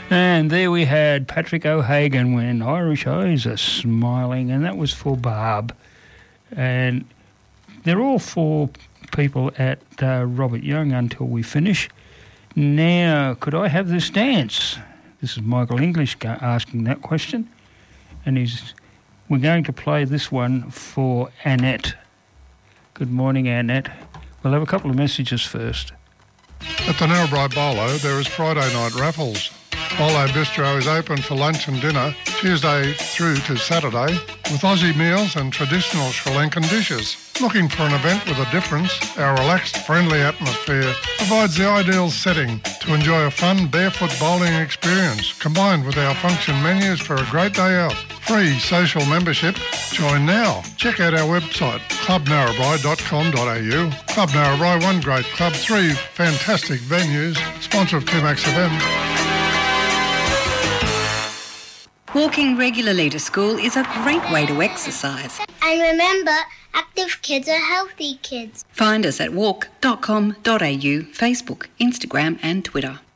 And there we had Patrick O'Hagan, When Irish Eyes Are Smiling, and that was for Barb. And they're all for people at Robert Young until we finish. Now, could I have this dance? This is Michael English asking that question. And we're going to play this one for Annette. Good morning, Annette. We'll have a couple of messages first. At the Narrabri Bolo, there is Friday night raffles. Bolo Bistro is open for lunch and dinner Tuesday through to Saturday with Aussie meals and traditional Sri Lankan dishes. Looking for an event with a difference? Our relaxed, friendly atmosphere provides the ideal setting to enjoy a fun barefoot bowling experience combined with our function menus for a great day out. Free social membership. Join now. Check out our website, clubnarrabri.com.au. Club Narrabri, one great club, 3 fantastic venues. Sponsor of 2Max FM. Walking regularly to school is a great way to exercise. And remember, active kids are healthy kids. Find us at walk.com.au, Facebook, Instagram and Twitter.